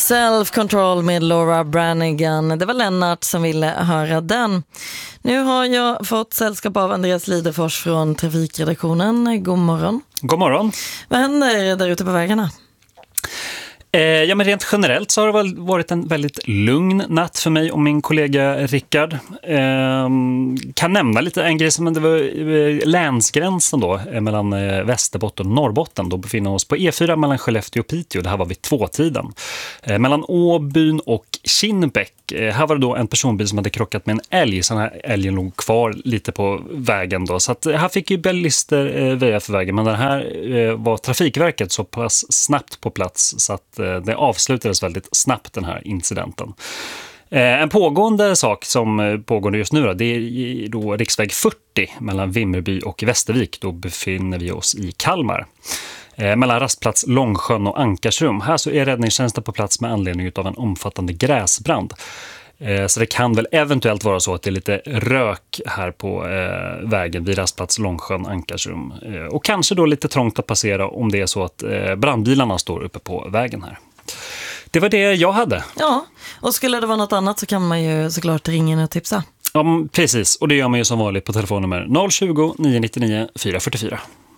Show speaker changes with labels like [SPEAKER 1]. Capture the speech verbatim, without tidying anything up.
[SPEAKER 1] Self-Control med Laura Branigan. Det var Lennart som ville höra den. Nu har jag fått sällskap av Andreas Lidefors från Trafikredaktionen. God morgon.
[SPEAKER 2] God morgon.
[SPEAKER 1] Vad händer där ute på vägarna?
[SPEAKER 2] Eh, ja, men rent generellt så har det väl varit en väldigt lugn natt för mig och min kollega Rickard. Eh, kan nämna lite en grej som det var länsgränsen då mellan Västerbotten och Norrbotten. Då befinner vi oss på E fyra mellan Skellefteå och Piteå. Det här var vid tvåtiden. Eh, mellan Åbyn och Kinnbäck. Eh, här var det då en personbil som hade krockat med en älg. Så den här älgen låg kvar lite på vägen då. Så att här fick ju bilister eh, väja för vägen. Men den här eh, var Trafikverket så pass snabbt på plats så att det avslutades väldigt snabbt, den här incidenten. En pågående sak som pågår just nu då, det är då riksväg fyrtio mellan Vimmerby och Västervik. Då befinner vi oss i Kalmar. Mellan rastplats Långsjön och Ankarsrum. Här så är räddningstjänsten på plats med anledning av en omfattande gräsbrand. Så det kan väl eventuellt vara så att det är lite rök här på eh, vägen vid rastplats Långsjön, Ankarsrum. Eh, och kanske då lite trångt att passera om det är så att eh, brandbilarna står uppe på vägen här. Det var det jag hade.
[SPEAKER 1] Ja, och skulle det vara något annat så kan man ju såklart ringa in och tipsa.
[SPEAKER 2] Ja, precis. Och det gör man ju som vanligt på telefonnummer noll tjugo, nio nio nio, fyra fyra fyra.